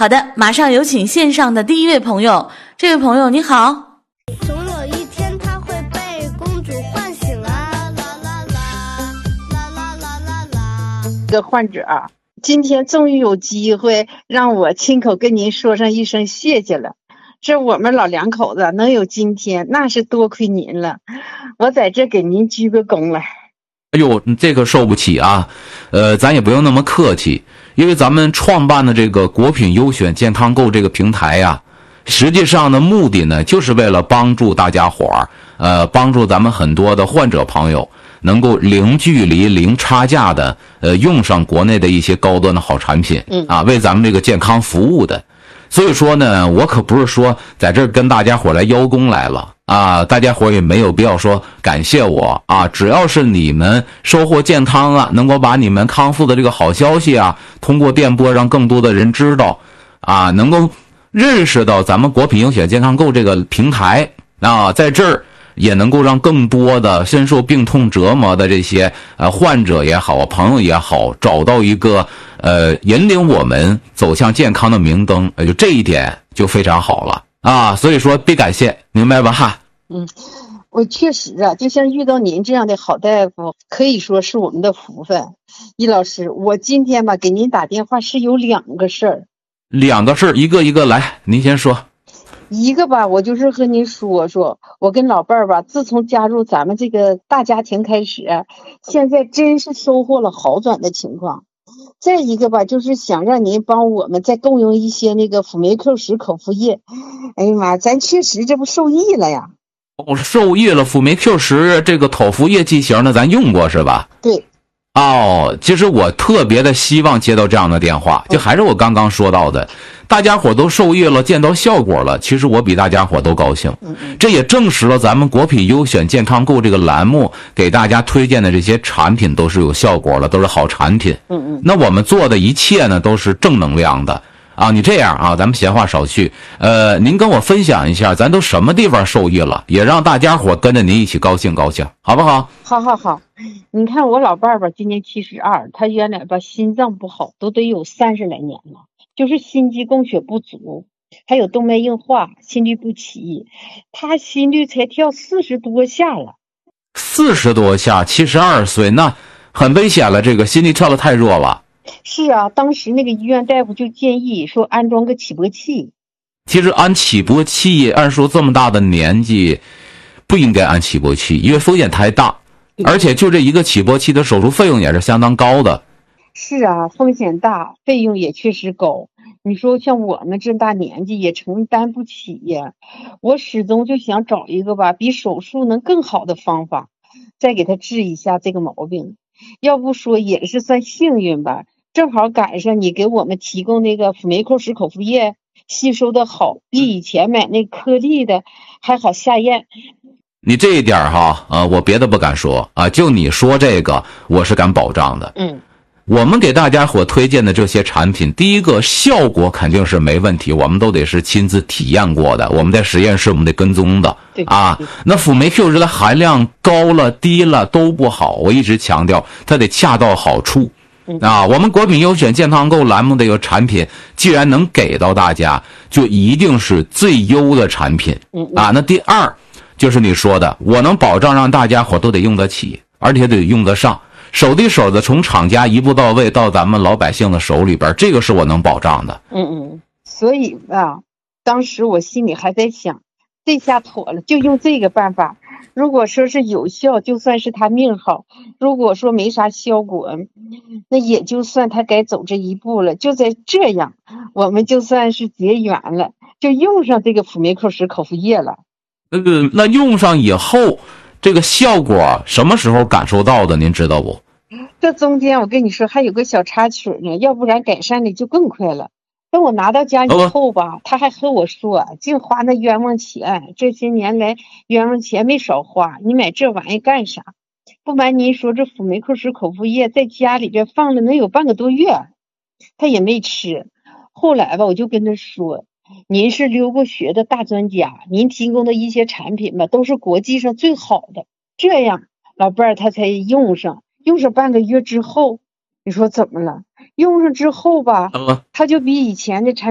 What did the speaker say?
好的，马上有请线上的第一位朋友。这位朋友你好。 总有一天他会被公主唤醒啊，啦啦啦啦啦啦啦啦。 这个患者今天终于有机会让我亲口跟您说上一声谢谢了。这我们老两口子能有今天，那是多亏您了，我在这给您鞠个躬了。 哎呦，这个受不起啊！咱也不用那么客气，因为咱们创办的这个国品优选健康购这个平台呀，实际上的目的呢，就是为了帮助大家伙儿，帮助咱们很多的患者朋友能够零距离、零差价的，用上国内的一些高端的好产品，为咱们这个健康服务的。所以说呢，我可不是说在这儿跟大家伙来邀功来了啊，大家伙也没有必要说感谢我啊，只要是你们收获健康啊，能够把你们康复的这个好消息啊，通过电波让更多的人知道啊，能够认识到咱们国品优选健康购这个平台啊，在这儿也能够让更多的深受病痛折磨的这些患者也好，朋友也好，找到一个引领我们走向健康的明灯，就这一点就非常好了啊！所以说必感谢，明白吧哈？ 我确实就像遇到您这样的好大夫，可以说是我们的福分。易老师，我今天给您打电话是有2个事儿。 2个事儿，一个一个来，您先说。 一个我就是和您说，我跟老伴儿自从加入咱们这个大家庭开始，现在真是收获了好转的情况。再一个就是想让您帮我们再供应一些那个辅酶 Q10口服液。哎呀妈，咱确实这不受益了呀。 受益了，辅酶 Q10这个口服液剂型的咱用过是吧？ 对。 其实我特别的希望接到这样的电话，就还是我刚刚说到的，大家伙都受益了，见到效果了，其实我比大家伙都高兴。这也证实了咱们国品优选健康购这个栏目给大家推荐的这些产品都是有效果了，都是好产品。那我们做的一切呢都是正能量的啊！你这样咱们闲话少叙，您跟我分享一下咱都什么地方受益了，也让大家伙跟着您一起高兴高兴，好不好？ 好。你看我老伴儿今年72，他原来心脏不好，都得有30来年了，就是心肌供血不足，还有动脉硬化，心律不齐，他心率才跳40多下了。 40多下，72岁，那很危险了，这个心率跳得太弱了。 是啊，当时那个医院大夫就建议说安装个起搏器。 其实安起搏器，按说这么大的年纪不应该安起搏器，因为风险太大，而且就这一个起搏器的手术费用也是相当高的。 是啊，风险大，费用也确实高。你说像我们这大年纪也承担不起呀。我始终就想找一个比手术能更好的方法，再给他治一下这个毛病。要不说也是算幸运吧，正好赶上你给我们提供那个辅酶 Q10口服液，吸收的好，比以前买那颗粒的还好下咽。 你这一点我别的不敢说啊，就你说这个我是敢保障的。我们给大家伙推荐的这些产品，第一个效果肯定是没问题，我们都得是亲自体验过的，我们在实验室我们得跟踪的啊。那辅酶 Q10的含量高了低了都不好，我一直强调它得恰到好处啊。我们国品优选健康购栏目的一个产品既然能给到大家，就一定是最优的产品啊。那第二就是你说的，我能保障让大家伙都得用得起，而且得用得上，手递手的从厂家一步到位到咱们老百姓的手里边，这个是我能保障的。 所以当时我心里还在想，这下妥了，就用这个办法。如果说是有效，就算是他命好；如果说没啥效果，那也就算他该走这一步了。就在这样，我们就算是结缘了，就用上这个辅酶 Q10口服液了。 那用上以后，这个效果什么时候感受到的？您知道不？ 这中间我跟你说还有个小插曲呢，要不然改善的就更快了。等我拿到家以后他还和我说，净花那冤枉钱，这些年来冤枉钱没少花，你买这玩意干啥？不瞒您说，这辅酶 Q10口服液在家里边放了能有半个多月，他也没吃。后来我就跟他说，您是流过血的大专家，您提供的一些产品都是国际上最好的。这样老伴儿他才用上半个月之后，你说怎么了？用上之后他就比以前的产品